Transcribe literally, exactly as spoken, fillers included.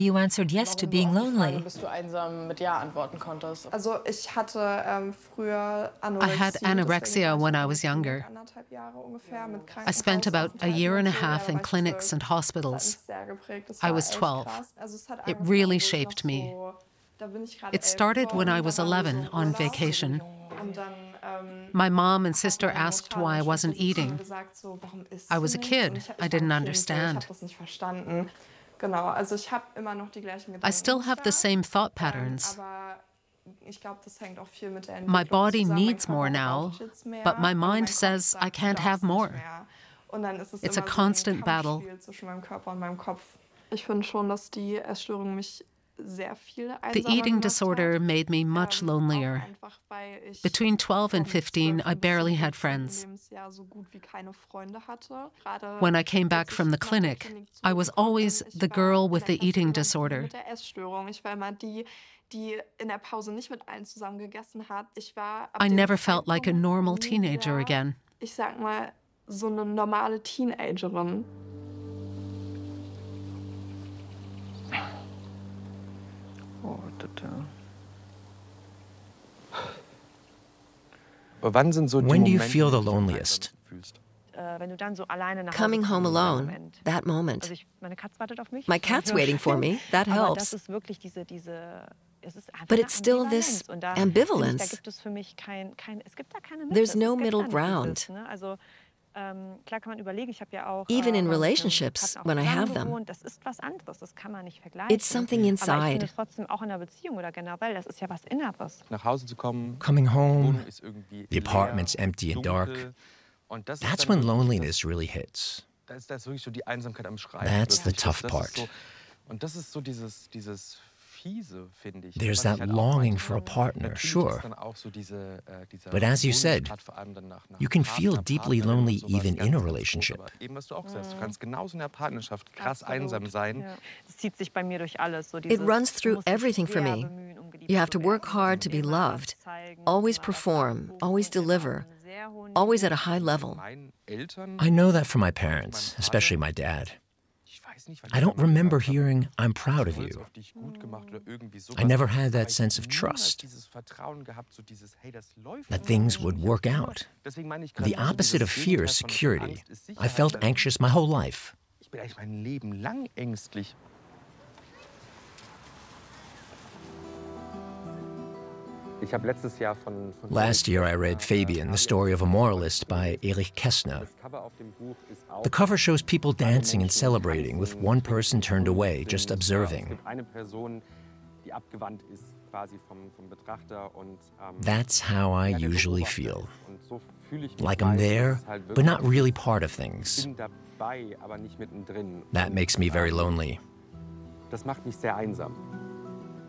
You answered yes to warum du being auf die Frage, lonely. bist du einsam, mit Ja antworten konntest. Also ich hatte ähm, früher I had Anorexie, anorexia deswegen war ich when auch I in der was Klinik younger. anderthalb Jahre ungefähr mit I spent about a year and a Krankenhausaufenthalten und so. Ja, half da in war ich clinics zwölf. and Das hat mich hospitals. sehr geprägt. Das I war was echt twelve. krass. Also es hat It angefangen, really wo ich noch shaped me. so, da bin ich gerade It elf started when I geworden, was da waren wir eleven so on Urlaub. vacation. Und dann ähm, My mom and hat sister meine asked Mutter why I meine wasn't Schwester so zu mir eating. gesagt, so, warum isst I du was a nicht? kid. Und ich, I ich war didn't ein Kind, so, ich habe understand. das nicht verstanden. Genau, also ich habe immer noch die gleichen Gedanken. I still have the stark, same thought ähm, patterns. aber ich glaube, das hängt auch viel mit der My Entwicklung body zusammen. Mein needs more Körper now, braucht jetzt mehr, but my aber mind mein Kopf says I sagt, du can't darfst have nicht more. mehr. Und dann ist es It's a immer so constant ein battle. Kampfspiel zwischen meinem Körper und meinem Kopf. Ich finde schon, dass die Essstörung mich sehr viel einsamer The eating gemacht disorder hat. made me much Ähm, auch lonelier. einfach, weil ich Between twelve and vom fifteen, I zwölften bis barely zum had fünfzehnten friends. Lebensjahr so gut wie keine Freunde hatte. Gerade When I came als back ich from the nach der clinic, Klinik I was zurückgekommen always bin, ich the war girl in with der the Klasse eating immer die disorder. mit der Essstörung. Ich war immer die, die in der Pause nicht mit allen zusammen gegessen hat. Ich war ab I dem never felt like a Zeitpunkt normal nie teenager wieder, again. ich sag mal, so eine normale Teenagerin. Oh, total. Aber wann sind so die When do you Momente, feel wo the du dich am loneliest? einsamsten fühlst? Äh, wenn du dann so alleine nach Hause Coming home kommst, dieser alone, Moment. that moment. Also ich, meine Katze wartet auf mich. My das cat's höre ich waiting for schon. me. That Aber helps. das ist wirklich diese, diese, es ist einfach But eine it's still this Ambivalenz. Und da, ambivalence. finde ich, da gibt es für mich kein, kein, es gibt da keine Mitte. There's no es gibt middle da nicht ground. Dieses, ne? Also ähm, klar kann man überlegen, ich habe ja auch Even äh, in mit einem relationships, Partner auch when I have zusammen them. gewohnt. Das ist was anderes, das kann man nicht vergleichen. It's something Aber ich inside. finde es trotzdem auch in einer Beziehung oder generell, das ist ja was Inneres. Nach Hause zu kommen, Coming die home, Wohnung ist irgendwie the apartment's leer, empty and dark. dunkel. Und das ist That's dann when wirklich loneliness really hits. Das, das ist wirklich so die Einsamkeit am Schreien. That's the wirklich. Das- tough das part. Ist so, und das ist so dieses, dieses Fiese, finde ich. There's was that ich halt auch longing meinte. for a partner, Natürlich sure. ist dann auch so diese, äh, dieser But as you Wunsch, said, gerade vor allem dann nach- nach you can Partner, feel deeply Partnerin lonely und sowas, even ganz, in a ganz groß. relationship. Aber eben, was du auch sagst, du kannst genauso in der Partnerschaft krass Absolut. einsam sein. Ja. Das zieht sich bei mir durch alles. So It dieses, runs du through musst dich everything for sehr me. bemühen, um geliebt You have zu to work werden. hard to be Immer was loved, zeigen, always immer was perform, abrufen, always immer auf deliver, einem sehr hohen always at Niveau. a high level. Meinen Eltern, I know that from my parents, especially my dad. ich weiß nicht, wann I ich don't mal remember gesagt habe, hearing, I'm proud of stolz you. auf dich, gut gemacht oder irgendwie I sowas. never had Aber that ich sense hab of niemals trust, dieses Vertrauen gehabt, so dieses, hey, das läuft that schon. things would work Immer- out. Deswegen meine ich The gerade, so opposite dieses of fear is Gegenteil von security. Angst ist I Sicherheit. felt Dann- anxious my whole life. Ich bin eigentlich mein Leben lang ängstlich. Ich habe letztes Jahr von, von Last year I read Fabian, the story of a moralist by Erich Kästner. Das Cover auf dem Buch ist auch The cover shows people dancing and celebrating, with one person turned away, just Es observing. gibt eine Person, die abgewandt ist quasi vom, vom Betrachter und ähm, That's how I ja, der usually Beobachter feel. ist. Und so fühle ich mich Like I'm meistens. there, Es ist halt but wirklich, not really part of Ich things. bin dabei, aber nicht mittendrin. That Und, makes me very ähm, lonely. Das macht mich sehr einsam.